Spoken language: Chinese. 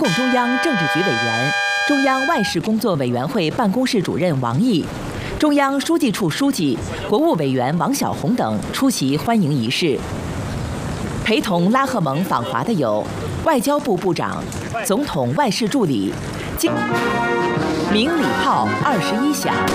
共中央政治局委员、中央外事工作委员会办公室主任王毅、中央书记处书记、国务委员王小洪等出席欢迎仪式。陪同拉赫蒙访华的有外交部部长、总统外事助理。鸣礼炮21响。